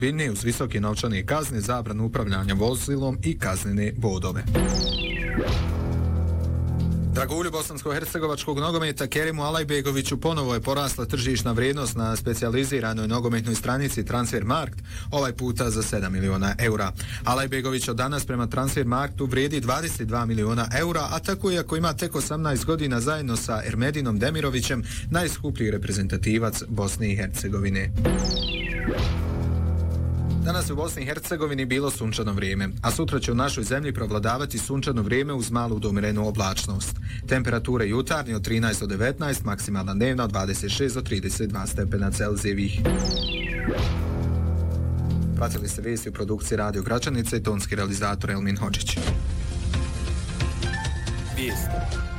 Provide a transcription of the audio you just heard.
binne uz visoke novčane kazne, zabranu upravljanja vozilom i kaznene bodove. Dragulju bosansko-hercegovačkog nogometa Kerimu Alajbegoviću ponovo je porasla tržišna vrijednost na specijaliziranoj nogometnoj stranici Transfermarkt, ovaj puta za 7 miliona eura. Alajbegović od danas prema Transfermarktu vrijedi 22 miliona eura, a tako je ako ima tek 18 godina zajedno sa Ermedinom Demirovićem najskuplji reprezentativac Bosne i Hercegovine. Danas u Bosni i Hercegovini bilo sunčano vrijeme, a sutra će u našoj zemlji prevladavati sunčano vrijeme uz malu do umirenu oblačnost. Temperature jutarnje od 13 do 19, maksimalna dnevna od 26 do 32 stepena Celzijevih. Pratili ste vijesti u produkciji Radio Gračanice i tonski realizator Elmin Hodžić. Vijesti.